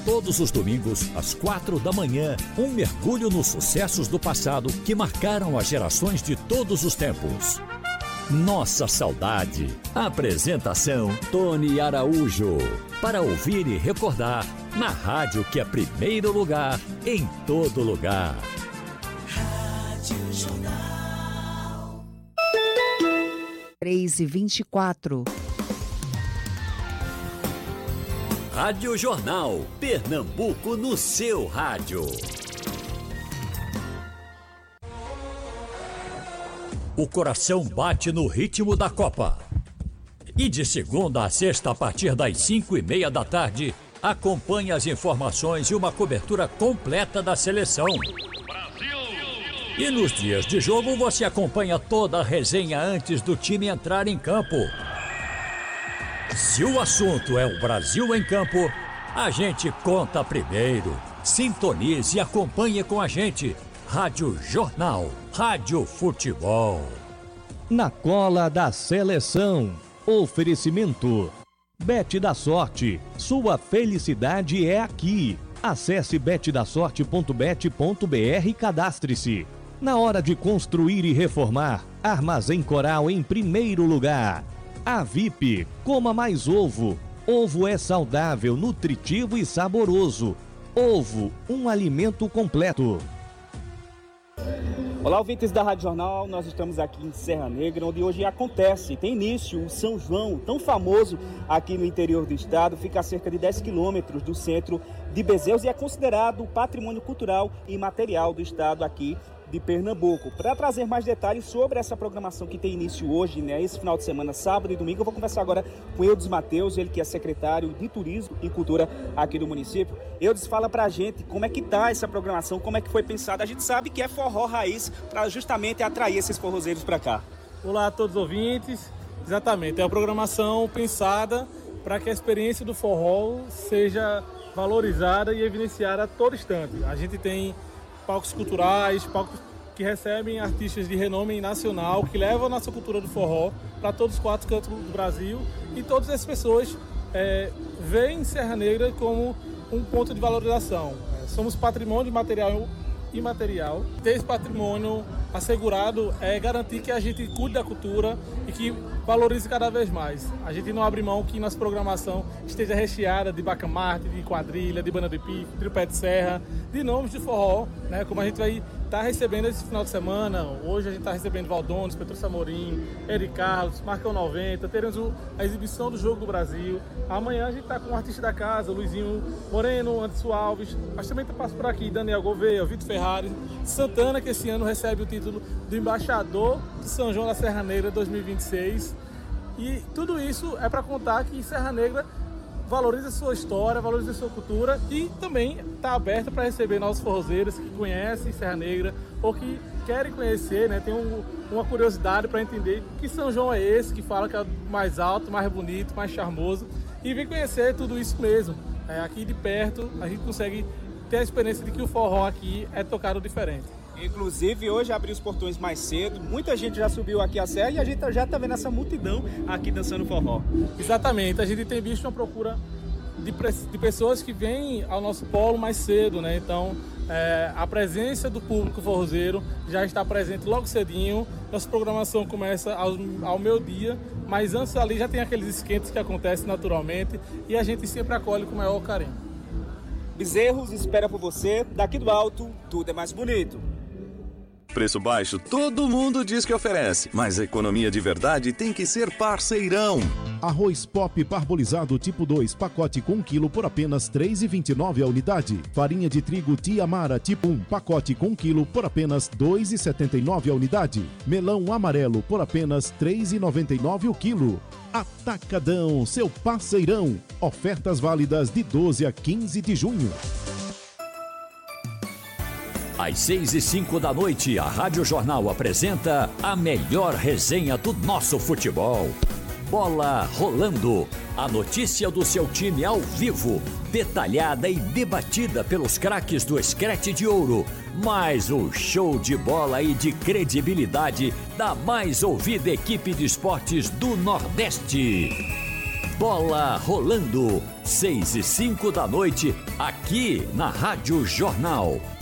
Todos os domingos, às 4 da manhã, um mergulho nos sucessos do passado que marcaram as gerações de todos os tempos. Nossa Saudade. Apresentação: Tony Araújo. Para ouvir e recordar, na rádio que é primeiro lugar, em todo lugar. Rádio Jornal. 3h24. Rádio Jornal. Pernambuco no seu rádio. O coração bate no ritmo da Copa. E de segunda a sexta, a partir das 5:30 da tarde, acompanhe as informações e uma cobertura completa da seleção. Brasil! E nos dias de jogo, você acompanha toda a resenha antes do time entrar em campo. Se o assunto é o Brasil em campo, a gente conta primeiro. Sintonize e acompanhe com a gente. Rádio Jornal, Rádio Futebol. Na cola da seleção. Oferecimento. Bet da Sorte. Sua felicidade é aqui. Acesse betdasorte.bet.br e cadastre-se. Na hora de construir e reformar, Armazém Coral em primeiro lugar. A VIP, coma mais ovo. Ovo é saudável, nutritivo e saboroso. Ovo, um alimento completo. Olá, ouvintes da Rádio Jornal, nós estamos aqui em Serra Negra, onde hoje tem início o São João, tão famoso aqui no interior do estado, fica a cerca de 10 quilômetros do centro de Bezerros e é considerado patrimônio cultural e imaterial do estado aqui de Pernambuco. Para trazer mais detalhes sobre essa programação que tem início hoje, esse final de semana, sábado e domingo, eu vou conversar agora com Eudes Mateus, ele que é secretário de Turismo e Cultura aqui do município. Eudes, fala pra gente como é que tá essa programação, como é que foi pensada. A gente sabe que é forró raiz para justamente atrair esses forrozeiros para cá. Olá a todos os ouvintes. Exatamente, é uma programação pensada para que a experiência do forró seja valorizada e evidenciada a todo instante. A gente tem palcos culturais, palcos que recebem artistas de renome nacional, que levam a nossa cultura do forró para todos os 4 cantos do Brasil, e todas essas pessoas veem Serra Negra como um ponto de valorização. Somos patrimônio material e imaterial. Ter esse patrimônio assegurado é garantir que a gente cuide da cultura e que valorize cada vez mais. A gente não abre mão que nossa programação esteja recheada de bacamarte, de quadrilha, de banda de pife, tripé de serra, de nomes de forró, como a gente vai estar recebendo esse final de semana. Hoje a gente está recebendo Valdones, Petrúcio Amorim, Eric Carlos, Marcão 90, teremos a exibição do Jogo do Brasil. Amanhã a gente está com o artista da casa, Luizinho Moreno, Anderson Alves, mas também passa por aqui Daniel Gouveia, Vitor Ferrari, Santana, que esse ano recebe o título do Embaixador de São João da Serra Negra 2026. E tudo isso é para contar que Serra Negra valoriza a sua história, valoriza a sua cultura e também está aberta para receber novos forrozeiros que conhecem Serra Negra ou que querem conhecer, tem uma curiosidade para entender que São João é esse, que fala que é mais alto, mais bonito, mais charmoso, e vem conhecer tudo isso mesmo. Aqui de perto a gente consegue ter a experiência de que o forró aqui é tocado diferente. Inclusive, hoje abriu os portões mais cedo, muita gente já subiu aqui a serra e a gente já está vendo essa multidão aqui dançando forró. Exatamente, a gente tem visto uma procura de pessoas que vêm ao nosso polo mais cedo, Então, a presença do público forrozeiro já está presente logo cedinho. Nossa programação começa ao meio-dia, mas antes ali já tem aqueles esquentos que acontecem naturalmente e a gente sempre acolhe com o maior carinho. Bezerros espera por você, daqui do alto, tudo é mais bonito. Preço baixo, todo mundo diz que oferece, mas a economia de verdade tem que ser Parceirão. Arroz Pop parbolizado tipo 2, pacote com 1 kg por apenas R$ 3,29 a unidade. Farinha de trigo Tia Mara tipo 1, pacote com 1 kg por apenas R$ 2,79 a unidade. Melão amarelo por apenas R$ 3,99 o quilo. Atacadão, seu Parceirão. Ofertas válidas de 12 a 15 de junho. Às 6h05 da noite, a Rádio Jornal apresenta a melhor resenha do nosso futebol. Bola Rolando. A notícia do seu time ao vivo, detalhada e debatida pelos craques do Screte de Ouro. Mais um show de bola e de credibilidade da mais ouvida equipe de esportes do Nordeste. Bola Rolando, 6 e 5 da noite, aqui na Rádio Jornal.